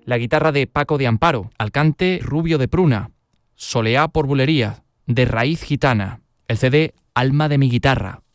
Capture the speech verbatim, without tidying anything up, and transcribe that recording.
la guitarra de Paco de Amparo, al cante Rubio de Pruna, Soleá por Bulería, de Raíz Gitana, el C D Alma de mi guitarra.